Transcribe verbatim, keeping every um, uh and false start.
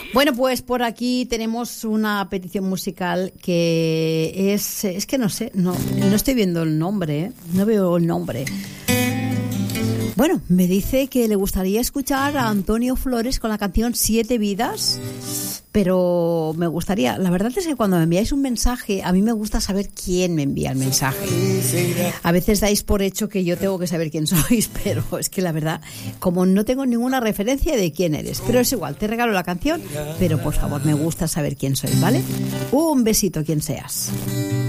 Bueno, pues por aquí tenemos una petición musical que es, es que no sé, no, no estoy viendo el nombre, ¿eh? No veo el nombre. Bueno, me dice que le gustaría escuchar a Antonio Flores con la canción Siete Vidas, pero me gustaría, la verdad es que cuando me enviáis un mensaje, a mí me gusta saber quién me envía el mensaje. A veces dais por hecho que yo tengo que saber quién sois, pero es que la verdad, como no tengo ninguna referencia de quién eres, pero es igual, te regalo la canción, pero por favor me gusta saber quién sois, ¿vale? Un besito, quien seas.